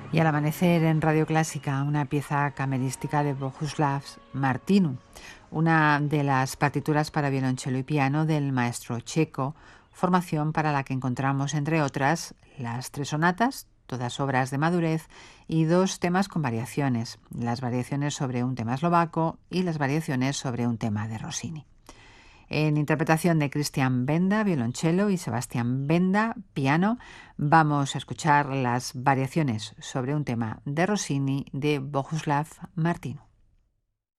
Y al amanecer en Radio Clásica, una pieza camerística de Bohuslav Martinu, una de las partituras para violonchelo y piano del maestro checo, formación para la que encontramos, entre otras, las 3 sonatas, todas obras de madurez, y 2 temas con variaciones, las variaciones sobre un tema eslovaco y las variaciones sobre un tema de Rossini. En interpretación de Christian Benda, violonchelo, y Sebastián Benda, piano, vamos a escuchar las variaciones sobre un tema de Rossini de Bohuslav Martinu.